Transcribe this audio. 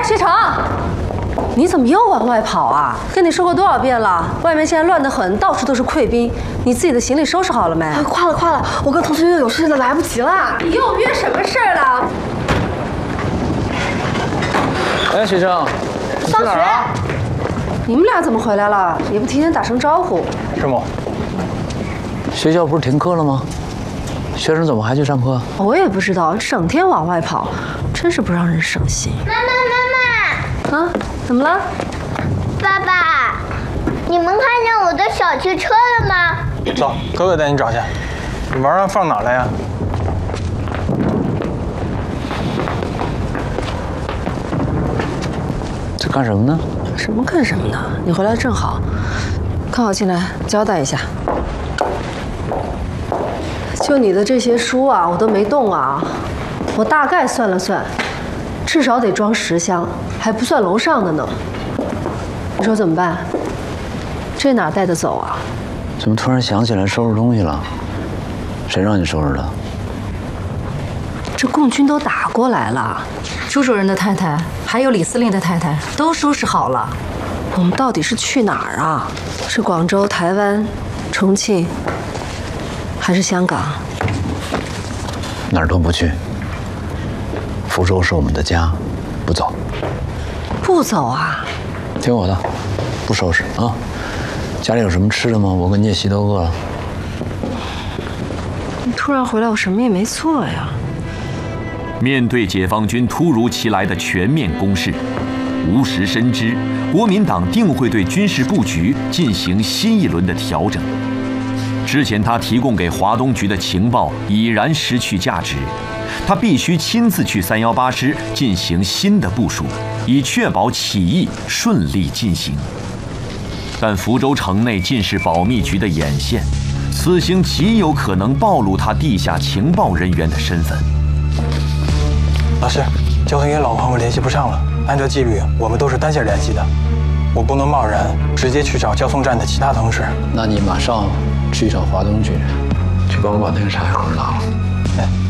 哎，谢成，你怎么又往外跑啊？跟你说过多少遍了，外面现在乱得很，到处都是溃兵。你自己的行李收拾好了没？ 快了，我跟同学约有事了，来不及了。 你又约什么事儿了？ 哎，学生，你去哪儿啊？ 你们俩怎么回来了？也不提前打声招呼。 师母，学校不是停课了吗？学生怎么还去上课？ 我也不知道，整天往外跑，真是不让人省心。 妈， 啊，怎么了？ 爸爸，你们看见我的小汽车了吗？ 走，哥哥带你找去。你玩意儿放哪儿了呀？ 这干什么呢？ 什么干什么呢？你回来正好，刚好进来交代一下。就你的这些书啊，我都没动啊。我大概算了算，至少得装10箱，还不算楼上的呢。你说怎么办？这哪带得走啊？ 怎么突然想起来收拾东西了？谁让你收拾的？ 这共军都打过来了， 朱主任的太太还有李司令的太太都收拾好了。 我们到底是去哪儿啊？是广州、台湾、重庆，还是香港？ 哪儿都不去。福州是我们的家，不走。 不走啊？ 听我的，不收拾啊！家里有什么吃的吗？我跟聂西都饿了。 你突然回来，我什么也没做呀。 面对解放军突如其来的全面攻势，吴石深知国民党定会对军事布局进行新一轮的调整。之前他提供给华东局的情报已然失去价值，他必须亲自去318师进行新的部署，以确保起义顺利进行。但福州城内尽是保密局的眼线，此行极有可能暴露他地下情报人员的身份。 老师，交通员老朋友联系不上了。按照纪律，我们都是单线联系的，我不能贸然直接去找交通站的其他同事。 那你马上去找华东局，去帮我把那个茶叶盒拿了。 哎。